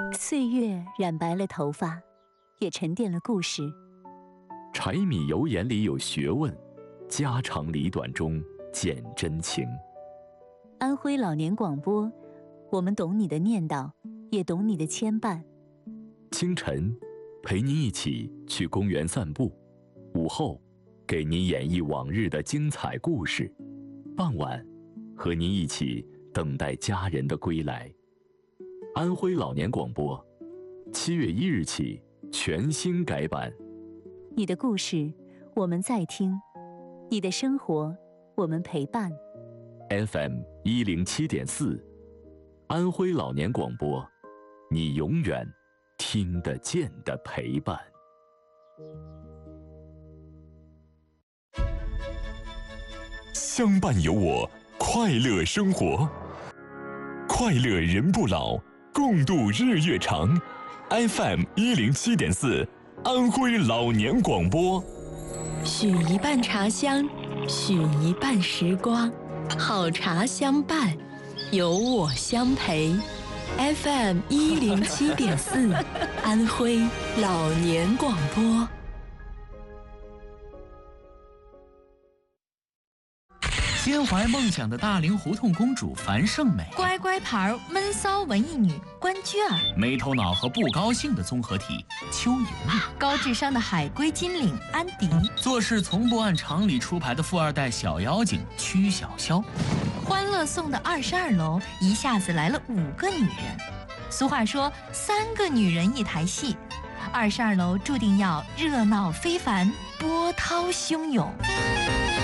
岁月染白了头发，也沉淀了故事。 柴米油盐里有学问，家长里短中见真情。 安徽老年广播，我们懂你的念叨，也懂你的牵绊。 清晨，陪您一起去公园散步；午后，给您演绎往日的精彩故事；傍晚，和您一起等待家人的归来。安徽老年广播，7月1日起全新改版。 你的故事，我们在听；你的生活，我们陪伴。 FM 107.4，安徽老年广播，你永远听得见的陪伴。 相伴有我，快乐生活，快乐人不老，共度日月长。FM 107.4，安徽老年广播。 许一半茶香，许一半时光，好茶相伴，有我相陪。FM 107.4，安徽老年广播。 心怀梦想的大龄胡同公主樊胜美， 乖乖牌闷骚文艺女关隽儿， 没头脑和不高兴的综合体邱莹莹， 高智商的海归金领安迪， 做事从不按常理出牌的富二代小妖精曲筱绡， 欢乐颂的22楼一下子来了5个女人。俗话说3个女人一台戏，22楼注定要热闹非凡，波涛汹涌。